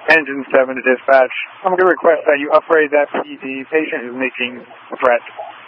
Engine 7 to dispatch. I'm going to request that you upgrade that PD. Patient is making a threat.